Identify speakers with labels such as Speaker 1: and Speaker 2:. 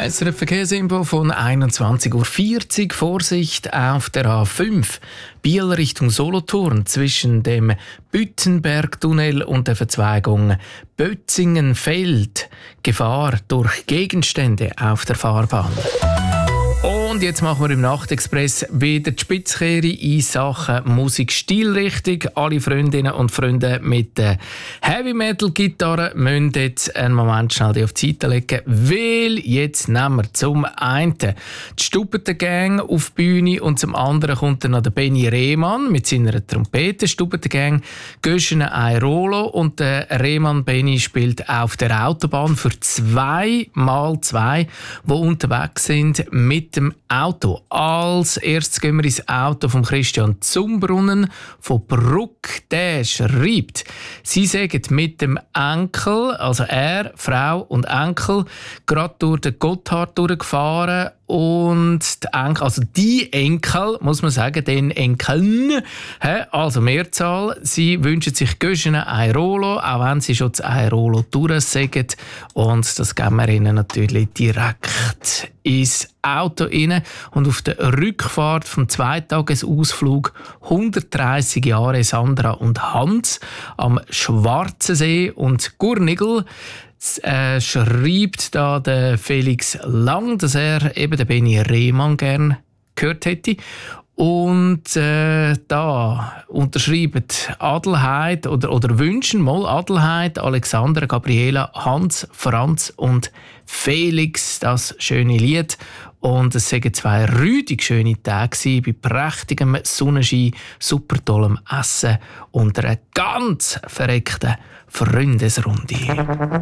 Speaker 1: SRF Verkehrsinfo von 21:40 Uhr. Vorsicht auf der A5 Biel Richtung Solothurn zwischen dem Büttenbergtunnel und der Verzweigung Bötzingen-Feld. Gefahr durch Gegenstände auf der Fahrbahn. Und jetzt machen wir im Nachtexpress wieder die Spitzkehre in Sachen Musikstilrichtung. Alle Freundinnen und Freunde mit der Heavy-Metal-Gitarre müssen jetzt einen Moment schnell die auf die Seite legen, weil jetzt nehmen wir zum einen die Stubbentengang auf die Bühne und zum anderen kommt dann noch der Benny Rehmann mit seiner Trompete. Stubbentengang Göschene Airolo und der Rehmann Benny spielt auf der Autobahn für 2x2, die unterwegs sind mit dem Auto. Als erstes gehen wir ins Auto von Christian Zumbrunnen von Bruck. Der schreibt, sie sagen mit dem Enkel, also er, Frau und Enkel, gerade durch den Gotthard durchgefahren und die Enkel, muss man sagen, den Enkeln, also Mehrzahl, sie wünschen sich Göschene Airolo, auch wenn sie schon das Airolo durchsagen. Und das geben wir ihnen natürlich direkt ins Auto rein. Und auf der Rückfahrt vom Zweitagesausflug 130 Jahre Sandra und Hans am Schwarzensee und Gurnigl. Schreibt da der Felix Lang, dass er eben den Benny Rehmann gern gehört hätte. Und da unterschreiben Adelheid oder wünschen mal Adelheid, Alexandra, Gabriela, Hans, Franz und Felix das schöne Lied. Und es waren 2 rüdig schöne Tage bei prächtigem Sonnenschein, super tollem Essen und einer ganz verreckten Freundesrunde.